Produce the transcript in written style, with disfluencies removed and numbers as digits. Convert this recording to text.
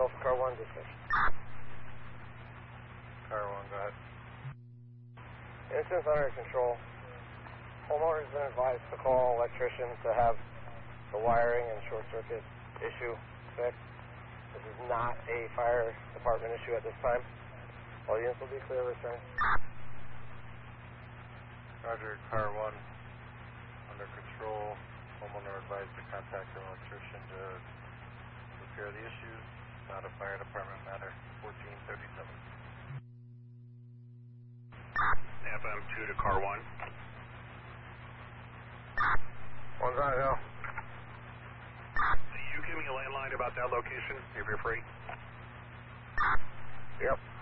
Golf Car 1, dispatch. Car 1, go ahead. Incident's under control. Homeowner's been advised to call electrician to have the wiring and short circuit issue fixed. This is not a fire department issue at this time. All units will be clear, return. Roger, Car 1, under control. Homeowner advised to contact an electrician to repair the issue. Not a fire department matter. 1437. FM2 to Car 1. One's on it now. You give me a landline about that location if you're free. Yep.